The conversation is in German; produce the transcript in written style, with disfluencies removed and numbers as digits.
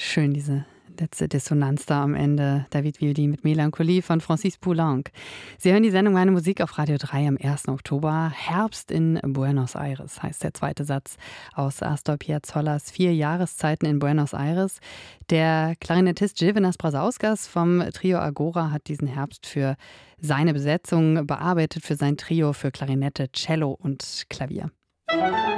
schön, diese letzte Dissonanz da am Ende. David Wildey mit Melancholie von Francis Poulenc. Sie hören die Sendung Meine Musik auf Radio 3 am 1. Oktober. Herbst in Buenos Aires heißt der zweite Satz aus Astor Piazzollas 4 Jahreszeiten in Buenos Aires. Der Klarinettist Gilvenas Brazauskas vom Trio Agora hat diesen Herbst für seine Besetzung bearbeitet, für sein Trio für Klarinette, Cello und Klavier.